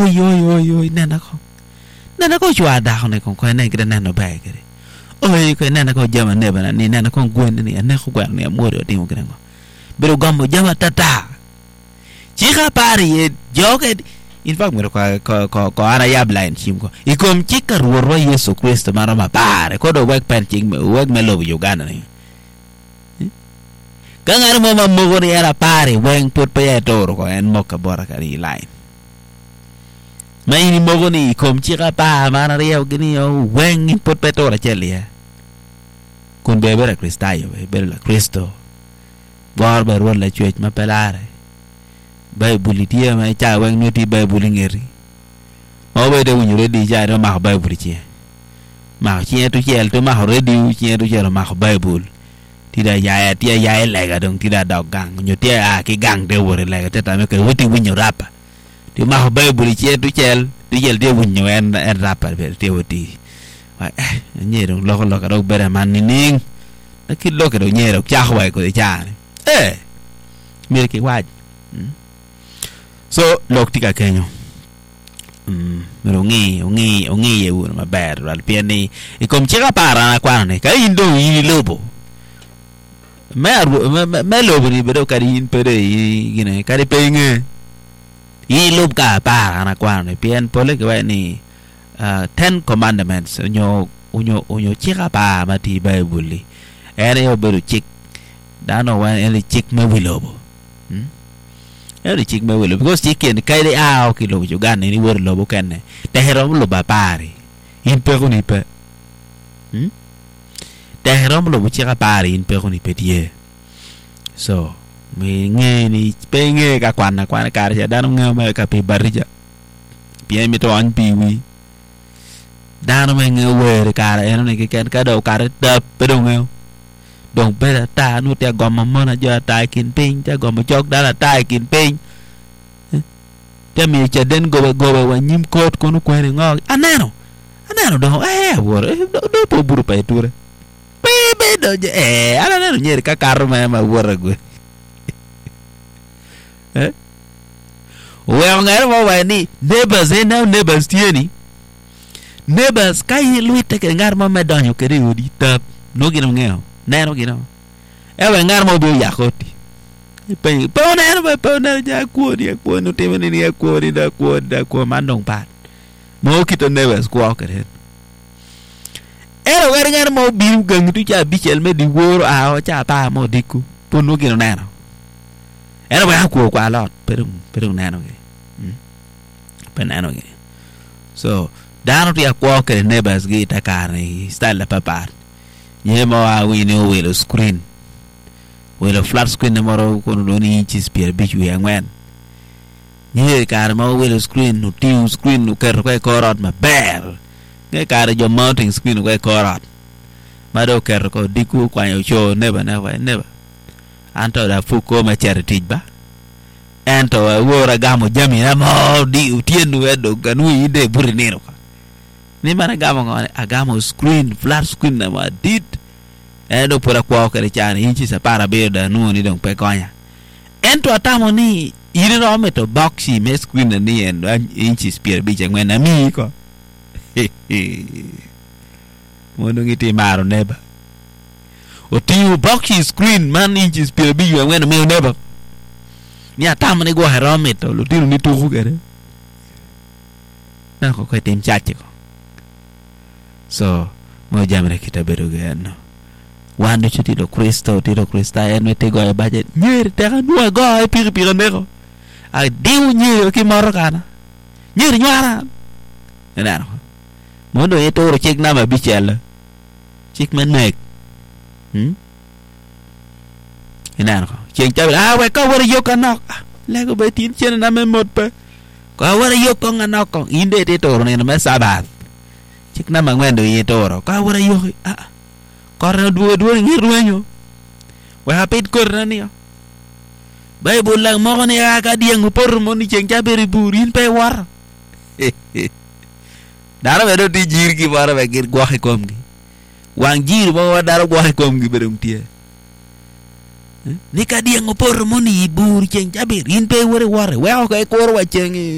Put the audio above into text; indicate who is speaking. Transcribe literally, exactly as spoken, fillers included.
Speaker 1: oi oi oi oi nena ko nena ko chwa da ko ne ko ko ne kida nena ba kire oi ko nena ko jama ne bana ni nena ko gwen ni ne ko gwan ne mo do tingo kire ko bero gambo jama tata chika pari ye joge in fact mero ko ko ko ara ya blind chim ko ikom chika ruoro Yesu Kristo mara mapare ko do wek pen ching wek melo Uganda ni kangar mo mamugo ni era pare weng put pe toro ko en moka bora kari line mai ni mogo ni ikom chika pa mara riau gini o weng put pe toro chelia kun bebera Kristayo bebera Kristo bor berwon la chuech mapelare Bible dia mai cha wang nuti Bible ngeri o be de unyu di ja do ma Bible chi ma chi tu chel tu ma ready chi tu chel ma Bible tidak ya dia ya le ga dong tidak dog gang nyu dia a ki gang de wore le ga ta me ko wuti unyu rapa ti ma Bible chi tu chel tu chel de unyu en en rapa be ti wuti wa eh ni dong lo lo ka do bere man ni ning na ki lo ka do nye do cha hwai ko cha eh mir ki wa so lok tika kenyo mm pero ngi ngi ngi ye un ma ber al piani e kom chega para na kwana ne ka indo yi lobo me me lobo ni bedo kari in pere yi gine kari penge yi lob ka para na kwana ne pian pole ke ni uh, ten commandments onyo onyo onyo chega pa ma ti Bible ere yo bedo chik dano wan ere chik me wilobo hmm? Eri chik me welo because chicken kai de ao ki lo Uganda ni wor lo bokene te herom lo bapari in pe ko ni pe hm te herom lo chika pari in pe ko ni pe tie so me nge ni pe nge ka kwana kwana ka ja dan nge me ka pe barija bien mi to an pi wi dan me nge wer ka ra en ni ke ken ka do ka ra da pe do nge dong pe ta nu te gom mo na ja tai kin ping te gom chok da la tai kin ping te mi che den go go wa nyim kot ko nu ko ni ngo aneno aneno do eh wor do do po buru pa ture pe be do je eh ala neno nyer ka kar ma ma wor go eh we ngar mo wa ni neighbors eh now neighbors tieni neighbors kai luite ke ngar mo me donyo ke ri odi tap no gino ngeo nero gino ewe ngar mo bi yakoti pe pe nero pe nero ja ko di ko no te ni ni ko di da ko da ko mandong pat mo kito neves ko akere ero wer ngar mo bi gang tu cha bi chel me di woro a cha pa mo diku po no gino nero ero ba ko kwa lot pero pero nero ge pe nero ge so dano ti ko akere nebas gi ta karni style la papar nyemo a wini o welo screen welo flat screen moro kono doni inches pier bichu ya ngwen nye kar ma welo screen no tiu screen no ker ko korot ma ber nye kar jo mounting screen ko korot ma do ker ko diku kwa yo cho neba na wa neba anto da fuko ma charity ba ento wora gamo jami na mo di utienu edo ganu ide burinero ni mana gamo ngone agamo screen flat screen na ma dit edo pura kwa ko chani inchi sa para be da nu ni dong pe konya ento atamo ni iri ro meto boxi me screen na ni en inchi spear bi jengwen na mi ko mono ngiti maro neba o tiu boxi screen man inchi spear bi jengwen na mi neba ni atamo ni go hero meto lo tiu ni tu gere na ko ko tem chache ko so mo jamre kita beru gano wando chuti do Kristo ti do Krista en mete go e budget nyer te ga no go e pir pir nego a diu nyer ki moro kana nyer nyara nana mo do e to ro chik na ma bichel chik men nek hm nana ko ching cha a we ko wor yo kana le go be tin chen na me mot pe ko wor yo ko ngana ko inde te to ro ne me sabat chik na mangwen do ye toro ka wora yo ah korna duo duo ngi ruenyo wa hapit korna ni Bible lang mo ko ni ka diang por mo ni cheng chaberi burin pe war dara bedo ti jir ki war be gir gwa kom gi wang jir mo dara gwa kom gi bedum tie ni ka diang por mo ni bur cheng chaberi pe war war wa ko ko wa cheng